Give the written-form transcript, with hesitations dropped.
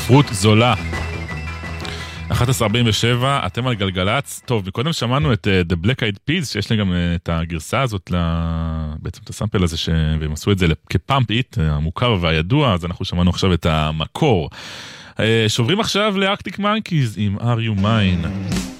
ספרות זולה. 11:47, אתם על גלגלץ. טוב, מקודם שמענו את The Black Eyed Peas, שיש לי גם את הגרסה הזאת, בעצם את הסמפל הזה, והם עשו את זה כפאמפ איט, המוכר והידוע, אז אנחנו שמענו עכשיו את המקור. שוברים עכשיו לארקטיק מנקיז עם Are You Mine.